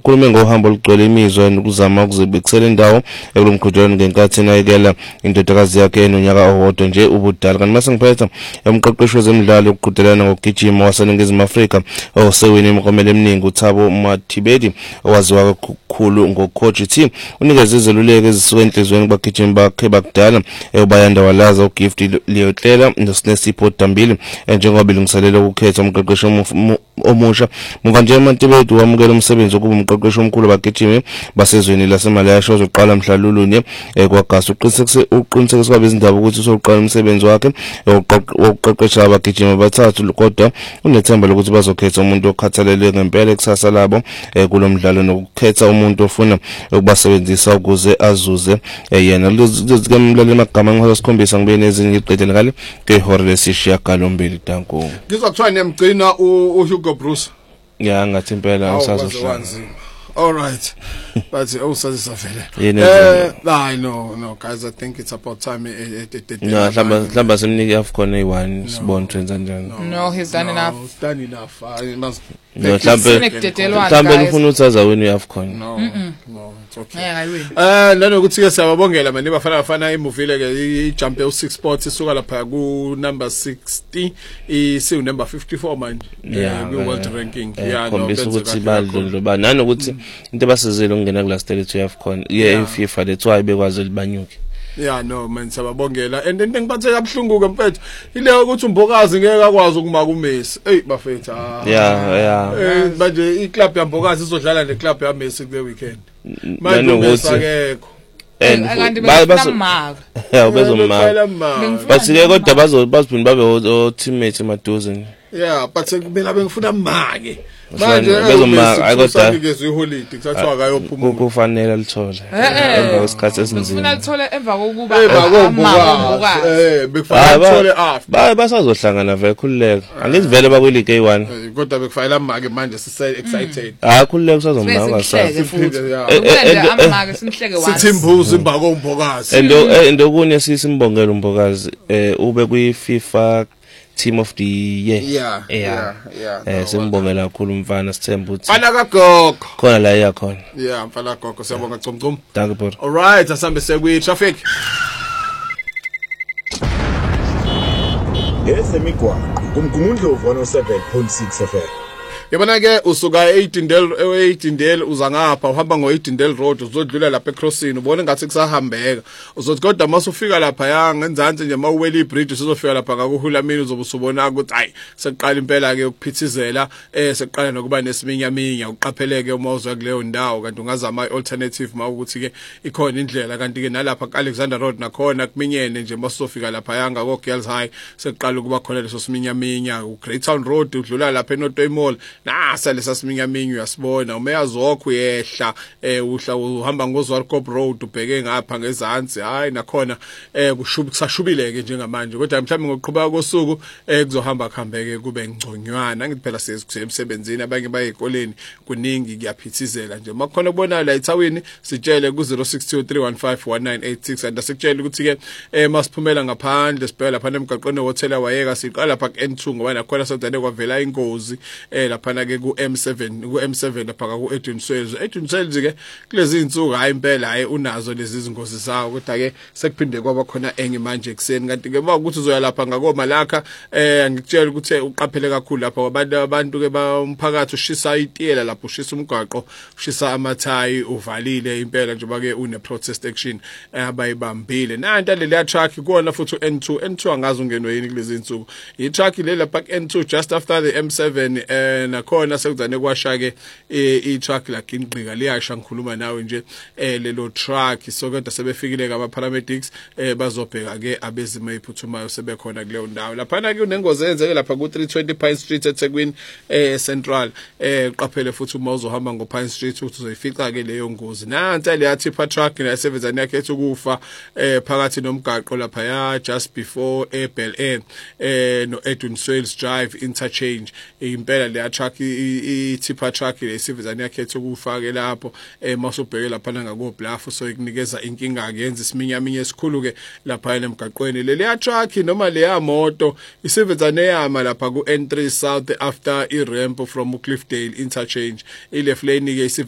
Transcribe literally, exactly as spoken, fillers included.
ukhulume ngohambo olugcwele imizwa nokuzama ukuzibekisela indawo ekulomqhudelwano ngenkathi inayekela indodakazi yakhe enonyaka owodwa nje ubudala. Kanti mase ngiphetha umqeqeshi wezemidlalo yokuqhudelana ngokugijima waseNingizimu Afrika osewini imiklomelo eminingi uThabo Mathibedi owaziwa kakhulu ngocoach T unikeza izeluleko ezisuka enhlizweni kubagijimi bakhe bakudala ebayanda walaza uGift Leotlela noSnesipho Dambili njengoba bilungiselela ukukhetha umqeqeshi omusha. Muva nje uMathibedi wamukela umsebenzi wokuba umqeqeshi omkhulu abagijimi basezweni laseMalaysia ozoqala mhla lulunye kwaGasa. Uqinisekise uqinisekisa kwabezindaba ukuthi uzoqala umsebenzi wakhe wokuqeqesha abagijimi abathathu kodwa unethemba lokuthi bazokhetha umuntu okhathalele ngempela ikusasa labo kulomdlalo nokukhetha umuntu ofuna ukubasebenzisa ukuze azuze yena. Lezike umlalo emagama ngizosikhombisa ngibe nezinye iqedele ngale ngehora lesishiyagalombili danko. Ngizokuthiwa nemgcina uHugo Bruce. Yeah, ngathi impela usazohlala. All right. But also this affair. Uh, I know, no, guys. I think it's about time. No, Lamba, Lamba, semniki AFCON A one, Sbon Trends and No, he's done enough. He's done enough. I must. No, Lamba, Lamba, ufuna uthaza win AFCON. No, no, it's okay. Yeah, I win. Uh, lana ukuthi ke siyababongela manje bafana bafana imuvile ke ijump ye six sports isuka lapha ku number sixty, isiwu number fifty-four manje. Yeah, ku world ranking. Yeah, no, bese ukuthi badlondlo ba nani ukuthi into basizile ukungena kula stage two AFCON ye FIFA that's why bekwazi libanyuke. Yeah, no man, siyababongela and into engiphathe kabuhlungu ke mfethu ile ukuthi umbokazi ngeke akwazi ukumaka uMessi. Hey bafethu. Yeah, yeah. Eh manje iclub yambokazi izodlala neclub yaMessi kule weekend. Manje uMessi akekho. And bafuna yeah bezomaka. Basike kodwa bazo baziphinda babe o teammates emaduze. Yeah, but kumele bengifuna manje. Manje bezomaka akodwa ngeze iholiday kuthathwa akayophumula. Kufanele lithole. Emva kwesikhathi esinzima. Ufuna lithole emva kokuba amabombokazi. Eh bekufanele lithole after. Ba basazohlangana vele khululeka. Angithi vele bakwi League A one. Kodwa bekufanele amake manje sise excited. Ah khululeka usazomaka ngasathi. Amake simhleke wathi. Sithi imbuzi imba kombokazi. Endo endokunye sisimbongela umbokazi eh ube kwi FIFA Team of the Year. Yeah, yeah, yeah. Eh simbongela kakhulu umfana sithemba ukuthi. Fana kagogo. Khona la yakhona. Yeah, mfana kagogo siyabonga Cumcum. Danke bro. All right, asambe sekwi traffic. Ezemigwaqo kumgumundlovu one oh seven point six F M. Yabona ke usuka e-Edendale e-Edendale uza ngapha uhamba ngo-Edendale Road uzodlula lapha eCrossing ubone ngathi kusahambeka uzothi kodwa masufika lapha ya ngenzansi nje mawuwela ibridge usizofika lapha ngakuHulamini uzobe usubona ukuthi hayi seqala impela ke ukuphithizela eh seqala nokuba nesiminyaminya uqapheleke uma uzwa kuleyo ndawo kanti ungazama i-alternative mawukuthi ke ikhona indlela kanti ke nalapha ku-Alexander Road nakhona kuminyene nje masufika lapha yanga ko-Girls High seqala ukuba khona leso siminyaminya uGreytown Road udlula lapha eNorthway Mall nasa lesasiminyaminya uyasibona umeyazokho uyehla eh uhla uhamba ngozwarkop road ubheke ngapha ngezansi hayi nakhona eh kushubi kusashubile ke njengamanje kodwa mhlawumbe ngoqhubeka kosuku eh kuzohamba kuhambeke kube ngconywana ngithi phela sisemsebenzini abanye bayekoleni kuningi kuyaphithizela nje makhona ubona la ithawini sitshele ku zero six two three one five one nine eight six and asikutshela ukuthi ke eh masiphumela ngaphandle sibheka lapha emgaqweni hotel wayeka siqala lapha ku N two ngoba nakhona sodane kwavela ingozi eh lapha ke ku M seven ku M seven lapha ku Edwin Swales Edwin Swales ke kulezi insuku hayi impela hayi unazo lezi zingozi zawo kodwa ke sekuphinde kwaba khona enye manje ekseni kanti ke bakuthi uzoya lapha ngakoma lakha eh ngikutshela ukuthi uqaphele kakhulu lapha abantu abantu ke bamphakathi ushisa itiyela lapho ushisa umgaqo ushisa amathayi uvalile impela njengoba ke une protest action abayibambile nanti le truck kuona futhi N two N two angazi ungenwe yini kulezi insuku i truck le lapha N two just after the M seven eh nakhona sekuzane kwasha ke i truck la Ginqika liyasha ngikhuluma nawe nje eh lelo truck so kodwa sebefikile ke aba paramedics eh bazobheka ke abezimo ephuthumayo sebekhona kuleyo ndawo lapha ke unengozi enzeke lapha ku three twenty Pine Street eThekwini eh Central eh qaphele futhi uma uzohamba ngo Pine Street uthi uzoyifica ke leyo ngozi nansi le yathipha truck la sevenzani yakhe ethi ukufa eh phakathi nomgaqo lapha ya just before eh Bel Air eh no Edwin Swales Drive interchange impela le truck i tipper truck le sevenzani yakhe ethi ukufa ke lapho eh masubheke lapha ngako Bluff so ikunikeza inkinga ke yenza isiminyaminya esikhulu ke lapha emgaqweni le le truck noma le ya moto isevenzane yama lapha ku N three South after i ramp from Cliffdale interchange ile lane ke